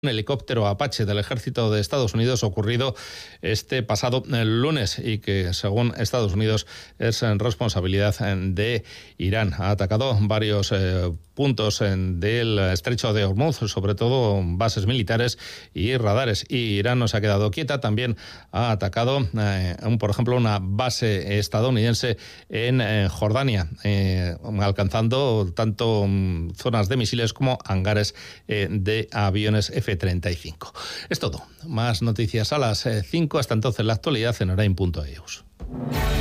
Un helicóptero Apache del ejército de Estados Unidos ocurrido este pasado lunes y que, según Estados Unidos, es responsabilidad de Irán. Ha atacado varios puntos del estrecho de Hormuz, sobre todo bases militares y radares. Y Irán no se ha quedado quieta, también ha atacado, por ejemplo, una base estadounidense en Jordania, alcanzando tanto zonas de misiles como hangares de aviones F-35. Es todo. Más noticias a las 5. Hasta entonces, la actualidad en Orain.eus.